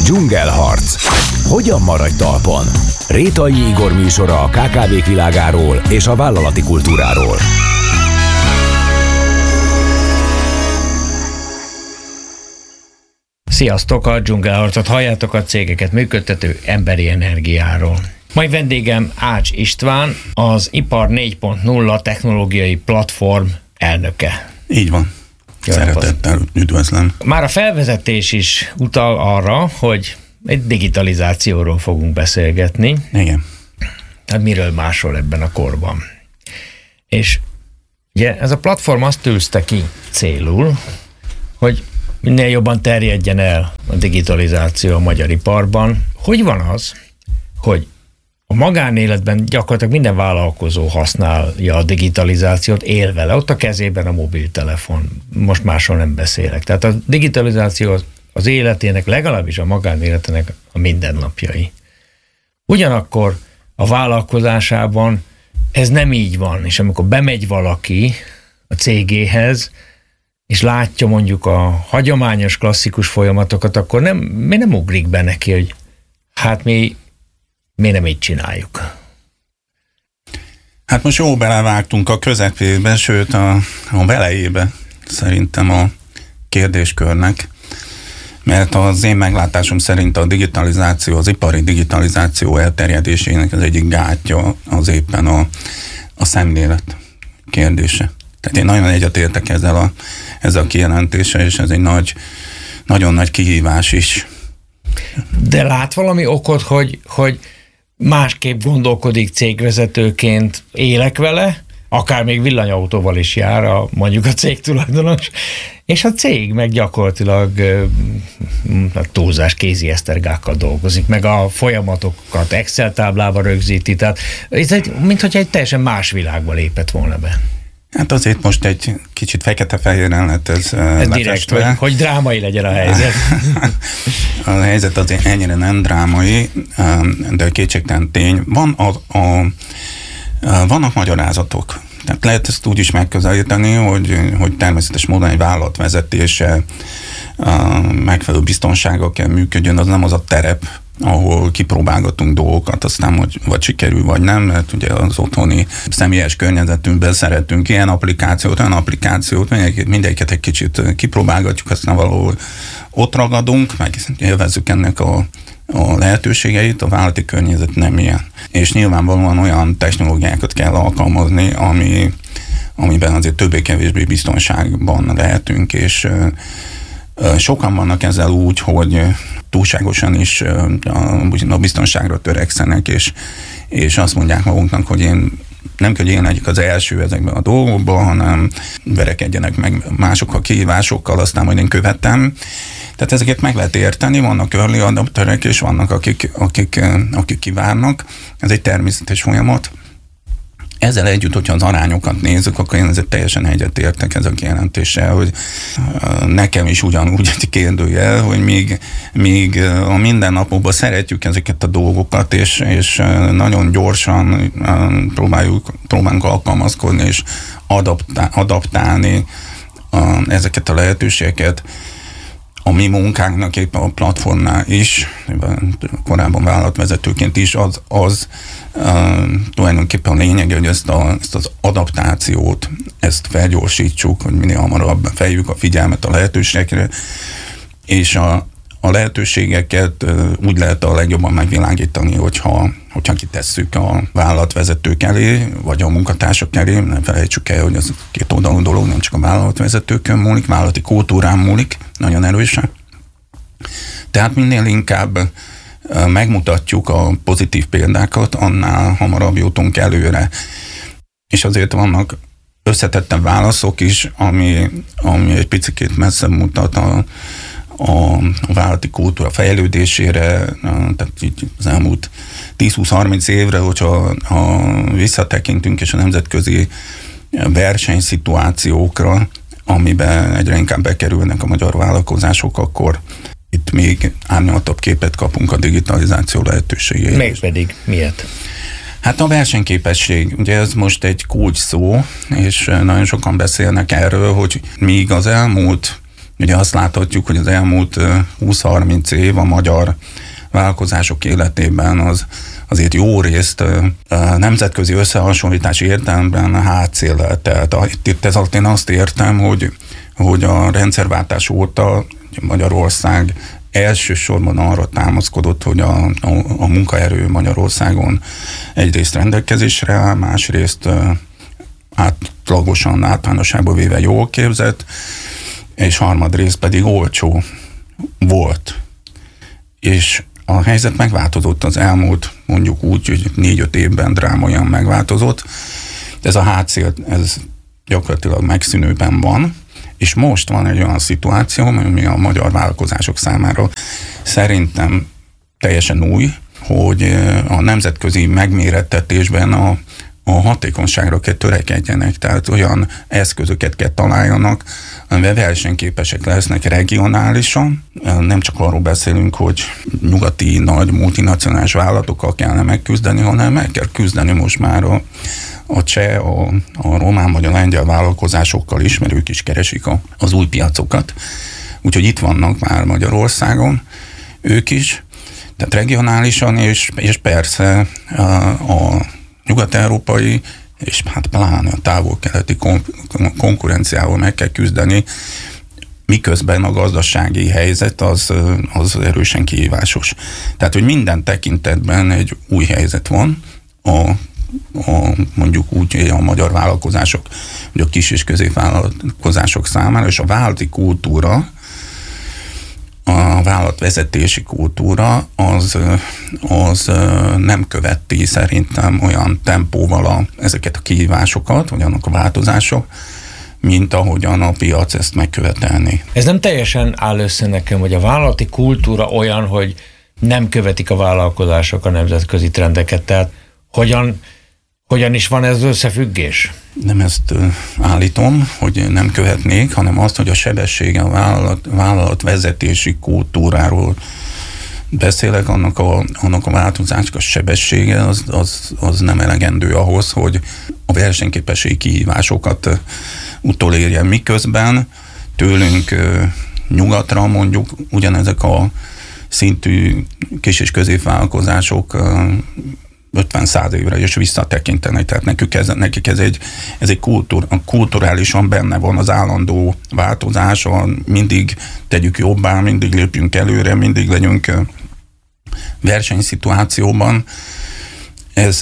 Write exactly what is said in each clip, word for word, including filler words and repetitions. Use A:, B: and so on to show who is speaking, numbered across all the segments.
A: Dzsungelharc. Hogyan maradj talpon? Rétai Igor műsora a ká ká vék világáról és a vállalati kultúráról.
B: Sziasztok, a Dzsungelharcot halljátok, a cégeket működtető emberi energiáról. Mai vendégem Ács István, az Ipar négy pont nulla technológiai platform elnöke.
C: Így van. Szeretettel üdvözlöm.
B: Már a felvezetés is utal arra, hogy egy digitalizációról fogunk beszélgetni.
C: Igen.
B: Hát miről másról ebben a korban. És ugye ez a platform azt tűzte ki célul, hogy minél jobban terjedjen el a digitalizáció a magyar iparban. Hogy van az, hogy a magánéletben gyakorlatilag minden vállalkozó használja a digitalizációt, él vele, ott a kezében a mobiltelefon, most másról nem beszélek. Tehát a digitalizáció az, az életének, legalábbis a magánéletének a mindennapjai. Ugyanakkor a vállalkozásában ez nem így van, és amikor bemegy valaki a cégéhez, és látja mondjuk a hagyományos, klasszikus folyamatokat, akkor nem, mi nem ugrik be neki, hogy hát mi mi nem így csináljuk.
C: Hát most jó belevágtunk a közepébe, sőt a, a belejébe szerintem a kérdéskörnek, mert az én meglátásom szerint a digitalizáció, az ipari digitalizáció elterjedésének az egyik gátja az éppen a, a szemlélet kérdése. Tehát én nagyon egyetértek ezzel a, ezzel a kijelentéssel, és ez egy nagy, nagyon nagy kihívás is.
B: De lát valami okot, hogy, hogy másképp gondolkodik cégvezetőként, élek vele, akár még villanyautóval is jár a, mondjuk a cég tulajdonos, és a cég meg gyakorlatilag a túlzás kézi esztergákkal dolgozik, meg a folyamatokat Excel táblába rögzíti, tehát ez egy, minthogyha egy teljesen más világba lépett volna be.
C: Hát azért most egy kicsit fekete-fehéren lett ez,
B: ez direkt, hogy, hogy drámai legyen a helyzet.
C: A helyzet azért ennyire nem drámai, de kétségtelen tény. Van a, a, vannak magyarázatok. Tehát lehet ezt úgy is megközelíteni, hogy, hogy természetes módon egy vállalat vezetése megfelelő biztonsággal kell működjön, az nem az a terep, ahol kipróbálgatunk dolgokat, aztán hogy vagy sikerül, vagy nem, mert ugye az otthoni személyes környezetünkben szeretünk ilyen applikációt, olyan applikációt, mindegyiket egy kicsit kipróbálgatjuk, aztán valahol ott ragadunk, meg élvezzük ennek a, a lehetőségeit, a vállalati környezet nem ilyen. És nyilvánvalóan olyan technológiákat kell alkalmazni, ami, amiben azért többé-kevésbé biztonságban lehetünk, és sokan vannak ezzel úgy, hogy túlságosan is a biztonságra törekszenek, és, és azt mondják magunknak, hogy én nem kell, hogy én legyek az első ezekben a dolgokban, hanem verekedjenek meg mások a kihívásokkal, aztán majd én követem. Tehát ezeket meg lehet érteni, vannak early adopterek, és vannak, akik, akik, akik kivárnak. Ez egy természetes folyamat. Ezzel együtt, hogyha az arányokat nézzük, akkor én ezzel teljesen egyetértek ez a kijelentéssel, hogy nekem is ugyanúgy egy kérdőjel, hogy még, még a mindennapokban szeretjük ezeket a dolgokat, és, és nagyon gyorsan próbáljuk, próbálunk alkalmazkodni és adaptál, adaptálni ezeket a lehetőségeket. A mi munkánknak éppen a platformnál is, korábban vállalatvezetőként is, az, az uh, tulajdonképpen a lényeg, hogy ezt, a, ezt az adaptációt, ezt felgyorsítsuk, hogy minél hamarabb feljük a figyelmet a lehetőségekre, és a, a lehetőségeket uh, úgy lehet a legjobban megvilágítani, hogyha, hogyha kitesszük a vállalatvezetők elé, vagy a munkatársak elé. Nem felejtsük el, hogy ez két oldalú dolog, nem csak a vállalatvezetőkön múlik, vállalati kultúrán múlik, nagyon erősen. Tehát minél inkább megmutatjuk a pozitív példákat, annál hamarabb jutunk előre. És azért vannak összetettebb válaszok is, ami, ami egy picit messzebb mutat a, a, a vállalati kultúra fejlődésére, tehát így az elmúlt tíz-húsz-harminc évre, hogyha ha visszatekintünk és a nemzetközi versenyszituációkra, amiben egyre inkább bekerülnek a magyar vállalkozások, akkor itt még árnyaltabb képet kapunk a digitalizáció lehetőségéről.
B: Mégpedig miért?
C: Hát a versenyképesség, ugye ez most egy kulcs szó, és nagyon sokan beszélnek erről, hogy míg az elmúlt Ugye azt láthatjuk, hogy az elmúlt húsz-harminc év a magyar vállalkozások életében az azért jó részt nemzetközi összehasonlítási értelemben hátszéllel telt. Itt ez alatt én azt értem, hogy, hogy a rendszerváltás óta Magyarország elsősorban arra támaszkodott, hogy a, a, a munkaerő Magyarországon egyrészt rendelkezésre áll, másrészt átlagosan, általánosságban véve jól képzett, és harmadrészt pedig olcsó volt. És a helyzet megváltozott az elmúlt, mondjuk úgy, hogy négy-öt évben drámaian megváltozott. Ez a hátszél, ez gyakorlatilag megszűnőben van, és most van egy olyan szituáció, ami a magyar vállalkozások számára szerintem teljesen új, hogy a nemzetközi megmérettetésben a, a hatékonyságra kell törekedjenek, tehát olyan eszközöket kell találjanak, amivel versenyképesek lesznek regionálisan. Nem csak arról beszélünk, hogy nyugati nagy multinacionális vállalatokkal kellene megküzdeni, hanem meg kell küzdeni most már a, a cseh, a, a román vagy a lengyel vállalkozásokkal is, mert ők is keresik a, az új piacokat. Úgyhogy itt vannak már Magyarországon ők is, tehát regionálisan, és, és persze a, a nyugat-európai és hát pláne a távol-keleti kon- konkurenciával meg kell küzdeni, miközben a gazdasági helyzet az, az erősen kihívásos. Tehát, hogy minden tekintetben egy új helyzet van, a, a, mondjuk úgy a magyar vállalkozások, vagy a kis és középvállalkozások számára, és a vállalati kultúra, a vállalatvezetési kultúra az, az nem követi szerintem olyan tempóval a, ezeket a kihívásokat, vagy annak a változások, mint ahogyan a piac ezt megkövetelni.
B: Ez nem teljesen áll össze nekem, hogy a vállalati kultúra olyan, hogy nem követik a vállalkozások a nemzetközi trendeket, tehát hogyan, hogyan is van ez az összefüggés?
C: Nem ezt állítom, hogy nem követnék, hanem azt, hogy a sebessége a vállalat, vállalatvezetési kultúráról beszélek, annak a, annak a változásnak a sebessége az, az, az nem elegendő ahhoz, hogy a versenyképességi kihívásokat utolérjen, miközben tőlünk nyugatra mondjuk ugyanezek a szintű kis- és középvállalkozások ötven-száz évre is visszatekintenek, tehát nekik ez, nekik ez egy, ez egy kultúr, kulturálisan benne van az állandó változás, mindig tegyük jobbá, mindig lépjünk előre, mindig legyünk versenyszituációban. Ez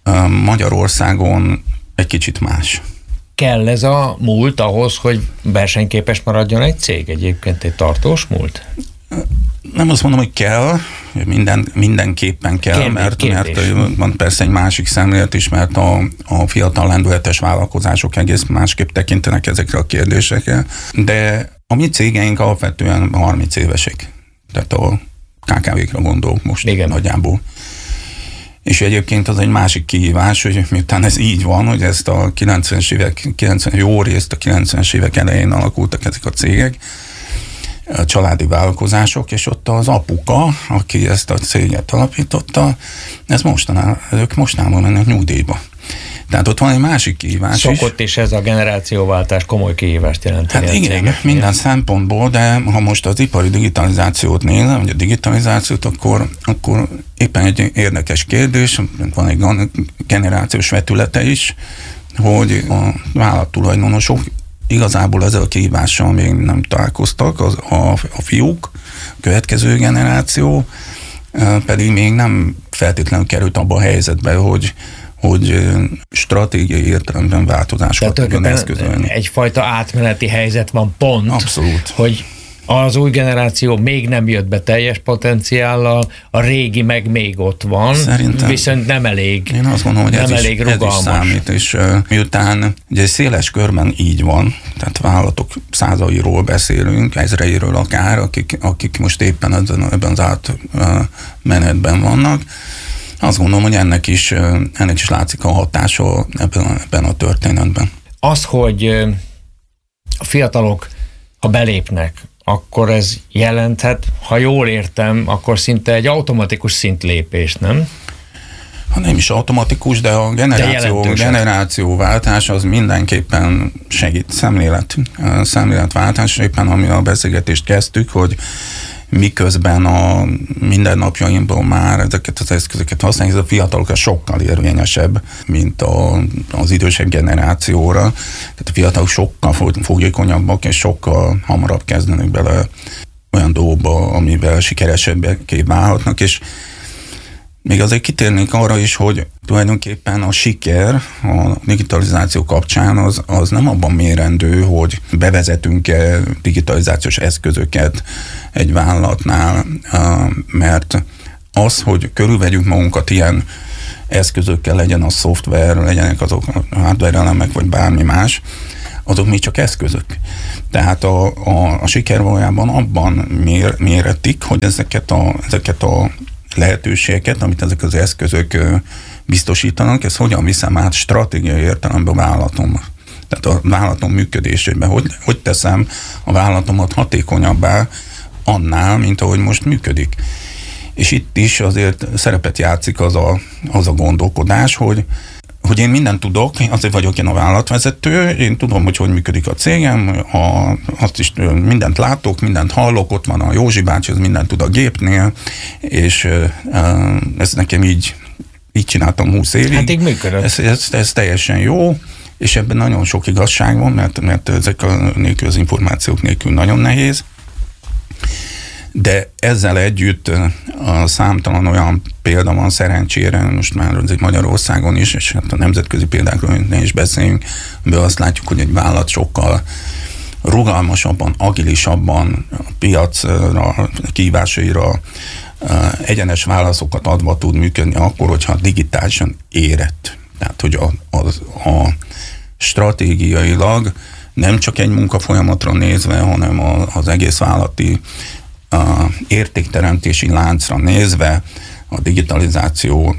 C: Magyarországon egy kicsit más.
B: Kell ez a múlt ahhoz, hogy versenyképes maradjon egy cég? Egyébként egy tartós múlt?
C: Nem azt mondom, hogy kell, minden, mindenképpen kell, kérdés, mert, kérdés. mert van persze egy másik szemlélet is, mert a, a fiatal lendületes vállalkozások egész másképp tekintenek ezekre a kérdésekre, de a mi cégeink alapvetően harminc évesek, tehát a ká ká vékra gondolok most. Igen. Nagyjából. És egyébként az egy másik kihívás, hogy miután ez így van, hogy ezt a kilencvenes évek, kilencvenes, jó részt a kilencvenes évek elején alakultak ezek a cégek, a családi vállalkozások, és ott az apuka, aki ezt a céget alapította, ez mostanában, ők mostanában mennek nyugdíjba. Tehát ott van egy másik kihívás
B: Szokott is. Szokott is ez a generációváltás komoly kihívást jelenteni.
C: Hát igen, cégek, minden ilyen szempontból, de ha most az ipari digitalizációt nézem, vagy a digitalizációt, akkor, akkor éppen egy érdekes kérdés, van egy generációs vetülete is, hogy a vállalattulajdonosok igazából ezzel a kihívással még nem találkoztak, az, a, a fiúk, a következő generáció pedig még nem feltétlenül került abba a helyzetbe, hogy hogy stratégiai értelemben változásokat tudjon eszközölni.
B: Egyfajta átmeneti helyzet van pont.
C: Abszolút.
B: Hogy az új generáció még nem jött be teljes potenciállal, a régi meg még ott van, szerintem, viszont nem elég
C: Én azt gondolom, hogy
B: nem
C: ez,
B: elég
C: is, ez is számít, és uh, miután ugye széles körben így van, tehát vállalatok százairól beszélünk, ezreiről akár, akik, akik most éppen ebben, ebben az átmenetben vannak, azt gondolom, hogy ennek is, ennek is látszik a hatása ebben, ebben a történetben.
B: Az, hogy a fiatalok, ha belépnek, akkor ez jelenthet, ha jól értem, akkor szinte egy automatikus szintlépés, nem?
C: nem is automatikus, de a generáció,
B: de
C: generációváltás az mindenképpen segít. Szemlélet, szemléletváltás, éppen ami a beszélgetést kezdtük, hogy miközben a mindennapjainkban már ezeket az eszközöket használják, ez a fiatalokra sokkal érvényesebb, mint a, az idősebb generációra. Tehát a fiatalok sokkal fogékonyabbak, és sokkal hamarabb kezdenek bele olyan dolgokba, amivel sikeresebbeké válhatnak, és még azért kitérnék arra is, hogy tulajdonképpen a siker a digitalizáció kapcsán az, az nem abban mérendő, hogy bevezetünk-e digitalizációs eszközöket egy vállalatnál, mert az, hogy körülvegyünk magunkat ilyen eszközökkel, legyen a szoftver, legyenek azok a hardware elemek, vagy bármi más, azok még csak eszközök. Tehát a, a, a siker valójában abban mér, méretik, hogy ezeket a, ezeket a lehetőségeket, amit ezek az eszközök biztosítanak, ezt hogyan viszem át stratégiai értelemben a vállalatom. Tehát a vállalatom működésében, hogy, hogy teszem a vállalatomat hatékonyabbá annál, mint ahogy most működik. És itt is azért szerepet játszik az a, az a gondolkodás, hogy hogy én mindent tudok, azért vagyok én a vállalatvezető, én tudom, hogy hogy működik a cégem, a, azt is mindent látok, mindent hallok, ott van a Józsi bácsi, az mindent tud a gépnél, és uh, ez nekem így, így csináltam húsz évig.
B: Hát így működött.
C: Ez, ez, ez teljesen jó, és ebben nagyon sok igazság van, mert, mert ezek a nélkül, az információk nélkül nagyon nehéz. De ezzel együtt a számtalan olyan példa van szerencsére, most már azért Magyarországon is, és hát a nemzetközi példákról ne is beszéljünk, de azt látjuk, hogy egy vállalat sokkal rugalmasabban, agilisabban, a piacra, kihívásaira egyenes válaszokat adva tud működni akkor, hogyha digitálisan érett. Tehát, hogy a, a, a stratégiailag nem csak egy munkafolyamatra nézve, hanem az egész vállalati a értékteremtési láncra nézve a digitalizáció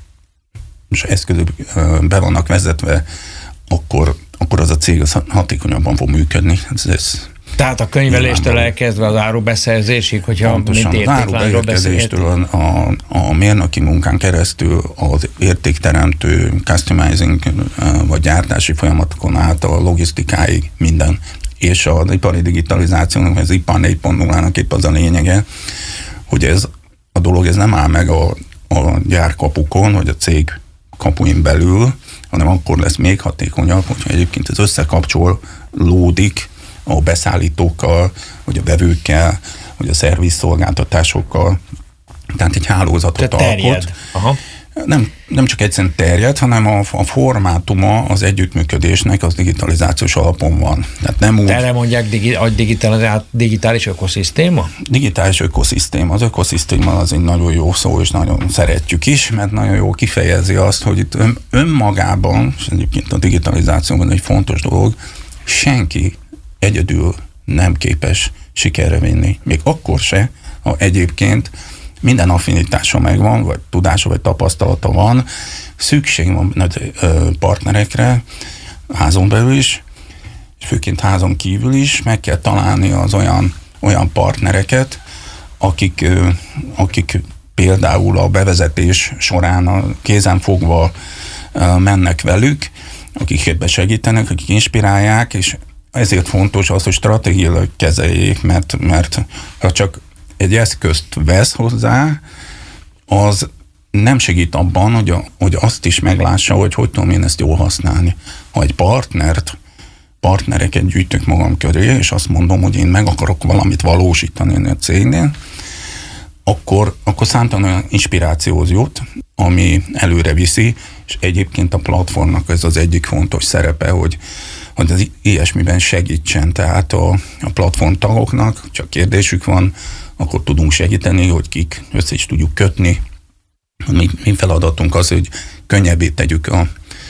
C: és eszközök be vannak vezetve, akkor, akkor az a cég az hatékonyabban fog működni. Ez, ez
B: Tehát a könyveléstől elkezdve az árubeszerzésig, hogyha
C: pontosan,
B: mint értéklányról beszélhetünk.
C: A, a mérnöki munkán keresztül az értékteremtő, customizing vagy gyártási folyamatokon át a logisztikáig minden. És az ipari digitalizációnak, az ipar négy pont nullának épp az a lényege, hogy ez a dolog ez nem áll meg a, a gyárkapukon, vagy a cég kapuin belül, hanem akkor lesz még hatékonyabb, hogyha egyébként ez összekapcsolódik a beszállítókkal, vagy a vevőkkel, vagy a szervizszolgáltatásokkal. Tehát egy hálózatot alkot.
B: Aha.
C: Nem, nem csak egyszerűen terjed, hanem a, a formátuma az együttműködésnek az digitalizációs alapon van. Tehát nem úgy...
B: Erre mondják digi, digitális, digitális ökoszisztéma?
C: Digitális ökoszisztéma. Az ökoszisztéma az egy nagyon jó szó, és nagyon szeretjük is, mert nagyon jó kifejezi azt, hogy itt ön, önmagában, és egyébként a digitalizációban egy fontos dolog, senki egyedül nem képes sikerre vinni. Még akkor se, ha egyébként minden affinitása megvan, vagy tudása, vagy tapasztalata van, szükség van partnerekre, házon belül is, és főként házon kívül is, meg kell találni az olyan, olyan partnereket, akik, akik például a bevezetés során a kézen fogva mennek velük, akik ebben segítenek, akik inspirálják, és ezért fontos az, hogy stratégiailag kezeljék, mert, mert ha csak egy eszközt vesz hozzá, az nem segít abban, hogy, a, hogy azt is meglássa, hogy hogy tudom én ezt jól használni. Ha egy partnert, partnereket gyűjtök magam köré, és azt mondom, hogy én meg akarok valamit valósítani a cégnél, akkor, akkor számtalan olyan inspirációhoz jut, ami előre viszi, és egyébként a platformnak ez az egyik fontos szerepe, hogy hogy az ilyesmiben segítsen, tehát a, a platform tagoknak, csak kérdésük van, akkor tudunk segíteni, hogy kik össze is tudjuk kötni. Mi, mi feladatunk az, hogy könnyebbé tegyük a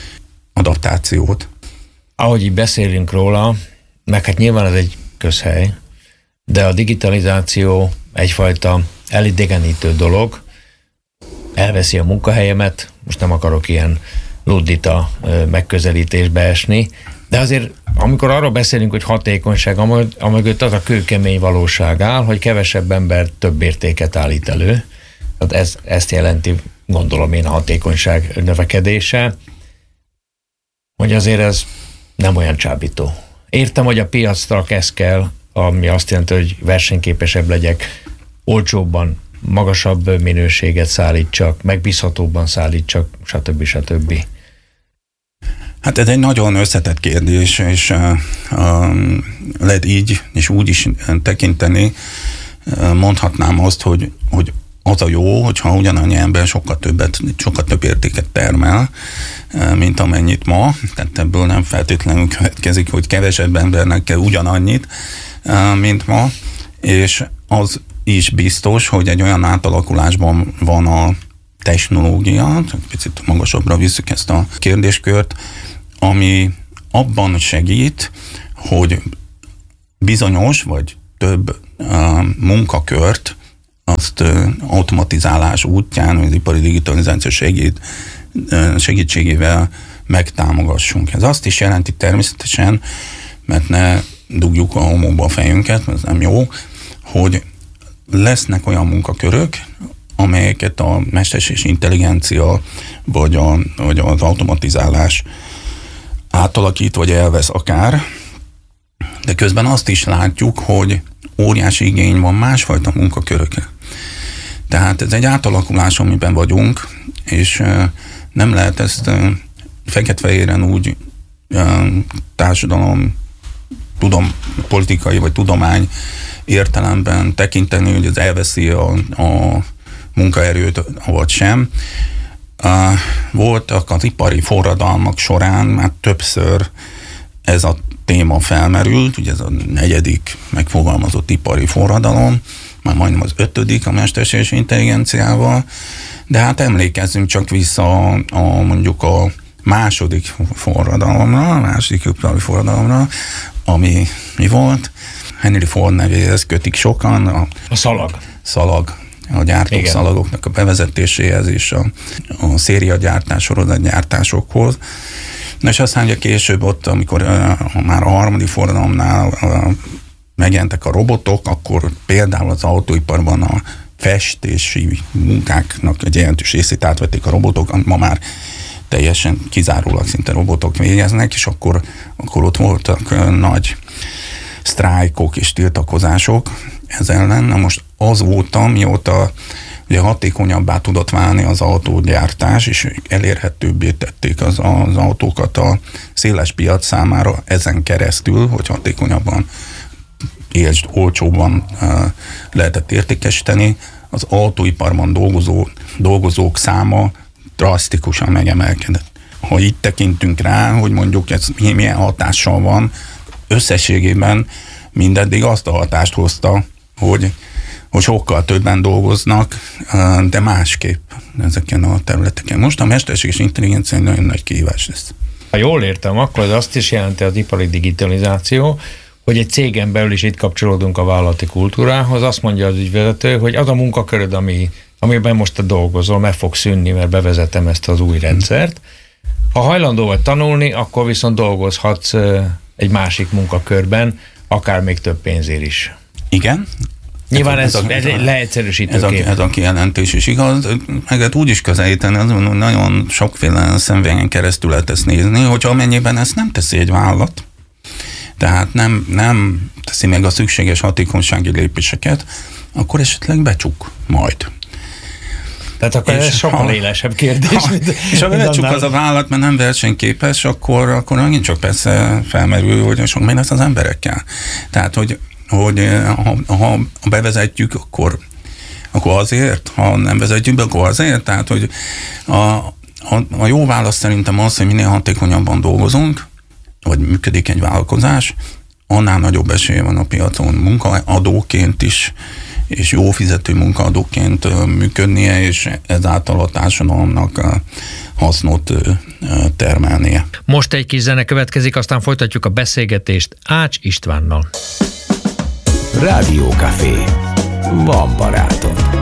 C: adaptációt.
B: Ahogy így beszélünk róla, meg hát nyilván ez egy közhely, de a digitalizáció egyfajta elidegenítő dolog, elveszi a munkahelyemet, most nem akarok ilyen luddita megközelítésbe esni, de azért, amikor arról beszélünk, hogy hatékonyság, amögött az a kőkemény valóság áll, hogy kevesebb ember több értéket állít elő. Tehát ez, ezt jelenti gondolom én a hatékonyság növekedése, hogy azért ez nem olyan csábító. Értem, hogy a piacra ez kell, ami azt jelenti, hogy versenyképesebb legyek, olcsóbban, magasabb minőséget szállítsak, megbízhatóbban szállítsak, stb. stb.
C: Hát ez egy nagyon összetett kérdés, és uh, uh, lehet így és úgy is tekinteni. Uh, mondhatnám azt, hogy, hogy az a jó, hogyha ugyanannyi ember sokkal többet, sokkal több értéket termel, uh, mint amennyit ma. Tehát ebből nem feltétlenül következik, hogy kevesebb embernek kell ugyanannyit, uh, mint ma, és az is biztos, hogy egy olyan átalakulásban van a technológia, picit magasabbra visszük ezt a kérdéskört, ami abban segít, hogy bizonyos vagy több uh, munkakört azt uh, automatizálás útján, az ipari digitalizáció segít, uh, segítségével megtámogassunk. Ez azt is jelenti természetesen, mert ne dugjuk a homokba a fejünket, ez nem jó, hogy lesznek olyan munkakörök, amelyeket a mesterséges intelligencia vagy, a, vagy az automatizálás átalakít, vagy elvesz akár, de közben azt is látjuk, hogy óriási igény van másfajta munkakörökre. Tehát ez egy átalakulás, amiben vagyunk, és nem lehet ezt fekete-fehéren úgy társadalom, tudom, politikai vagy tudomány értelemben tekinteni, hogy ez elveszi a, a munkaerőt, vagy sem. Uh, voltak az ipari forradalmak során már többször ez a téma felmerült, ugye ez a negyedik megfogalmazott ipari forradalom, már majdnem az ötödik a mesterséges intelligenciával, de hát emlékezzünk csak vissza a, a mondjuk a második forradalomra, a második ipari forradalomra, ami mi volt? Henry Ford nevéhez kötik sokan. A,
B: a szalag.
C: Szalag. A gyártók szalagoknak a bevezetéséhez és a, a szériagyártás, sorozatgyártásokhoz. Na és aztán ugye később ott, amikor uh, már a harmadik forradalomnál uh, megjelentek a robotok, akkor például az autóiparban a festési munkáknak egy jelentős részét átvették a robotok, ma már teljesen kizárólag szinte robotok végeznek, és akkor, akkor ott voltak uh, nagy sztrájkok és tiltakozások ez ellen. Na most azóta, mióta ugye hatékonyabbá tudott válni az autógyártás, és elérhetőbbé tették az, az autókat a széles piac számára ezen keresztül, hogy hatékonyabban és olcsóbban uh, lehetett értékesíteni, az autóiparban dolgozó, dolgozók száma drasztikusan megemelkedett. Ha így tekintünk rá, hogy mondjuk ez milyen hatással van, összességében mindeddig azt a hatást hozta, hogy, hogy sokkal többen dolgoznak, de másképp ezeken a területeken. Most a mesterséges intelligencia egy nagyon nagy kihívás lesz.
B: Ha jól értem, akkor ez azt is jelenti az ipari digitalizáció, hogy egy cégen belül is itt kapcsolódunk a vállalati kultúrához, azt mondja az ügyvezető, hogy az a munkaköröd, ami, amiben most te dolgozol, meg fog szűnni, mert bevezetem ezt az új rendszert. Ha hajlandó vagy tanulni, akkor viszont dolgozhatsz egy másik munkakörben, akár még több pénzért is.
C: Igen.
B: Nyilván ez, ez, ez, ez leegyszerűsítő
C: ez a,
B: kép.
C: ez a kijelentés is igaz, meg lehet úgy is közelíteni, azon, hogy nagyon sokféle szemvényen keresztül lehet ezt nézni, hogyha amennyiben ezt nem teszi egy vállalat, tehát nem, nem teszi meg a szükséges hatékonysági lépéseket, akkor esetleg becsuk majd.
B: Tehát akkor ez sokkal ha, élesebb kérdés.
C: Ha,
B: mint,
C: és ha becsuk az a vállalat, mert nem versenyképes, akkor, akkor megint csak persze felmerül, hogy sok mi lesz az emberekkel. Tehát, hogy, hogy ha, ha bevezetjük, akkor, akkor azért, ha nem vezetjük be, akkor azért. Tehát, hogy a, a, a jó válasz szerintem az, hogy minél hatékonyabban dolgozunk, vagy működik egy vállalkozás, annál nagyobb esélye van a piacon munkaadóként is, és jó fizető munkaadóként működnie, és ezáltal a társadalomnak hasznot termelnie.
B: Most egy kis zene következik, aztán folytatjuk a beszélgetést Ács Istvánnal.
A: Rádiókafé. Van barátom.